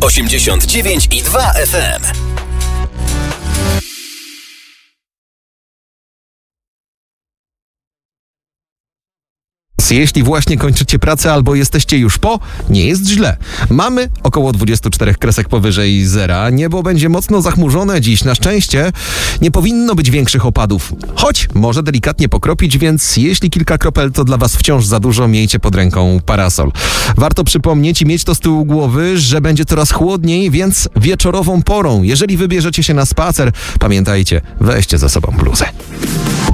89,2 FM. Jeśli właśnie kończycie pracę albo jesteście już po, nie jest źle. Mamy około 24 kresek powyżej zera. Niebo będzie mocno zachmurzone dziś. Na szczęście nie powinno być większych opadów. Choć może delikatnie pokropić, więc jeśli kilka kropel to dla was wciąż za dużo, miejcie pod ręką parasol. Warto przypomnieć i mieć to z tyłu głowy, że będzie coraz chłodniej, więc wieczorową porą, jeżeli wybierzecie się na spacer, pamiętajcie, weźcie ze sobą bluzę.